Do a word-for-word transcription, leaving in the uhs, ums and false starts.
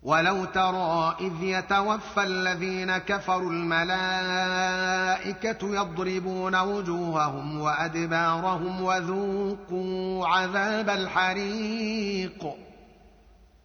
ولو ترى إذ يتوفى الذين كفروا الملائكة يضربون وجوههم وأدبارهم وذوقوا عذاب الحريق